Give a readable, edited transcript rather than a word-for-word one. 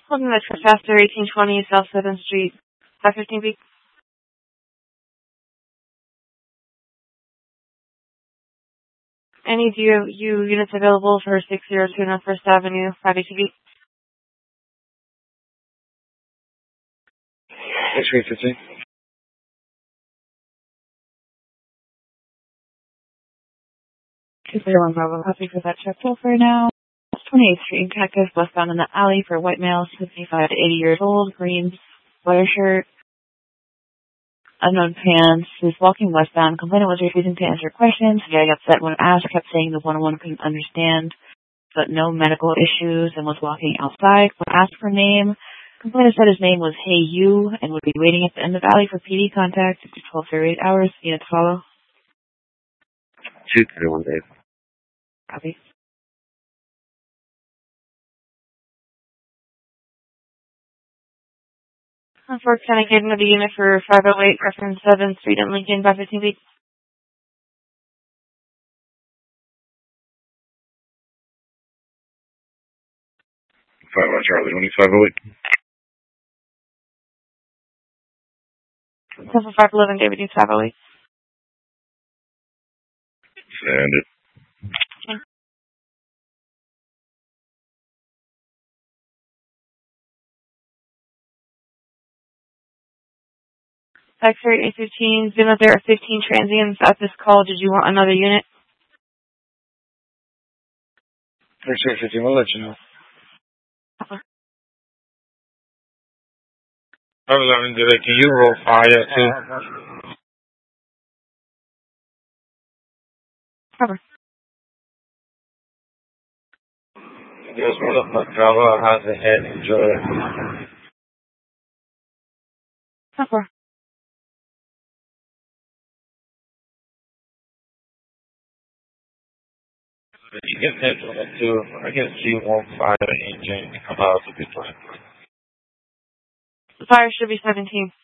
Welcome to Trespasser, 1820 South 7th Street, 515 feet. Any DU units available for 602 North First Avenue, 518 feet? 615. Bravo, copy for that check toll for now. 28th Street in Cactus, westbound in the alley for white males, 55 to 80 years old, green sweater shirt, unknown pants. He was walking westbound. Complainant was refusing to answer questions. He got upset when asked, kept saying the 101 couldn't understand, but no medical issues, and was walking outside. When asked for name, complainant said his name was Hey You and would be waiting at the end of the alley for PD contact after 12 to 8 hours. Unit to follow. 231 Dave. Copy. Unfortunately, getting to the unit for 508, reference 7th Street in Lincoln, 515 feet. 5 Charlie, 2508. 511, David East 508. Send it. X-ray 815, been up there are 15 transients at this call. Did you want another unit? X-ray 15, we'll let you know. 511, can you roll fire too? Cover. Just what the driver has a head injury. Cover. You can hit on it too. I can see one fire engine come out of the plane. The fire should be 17.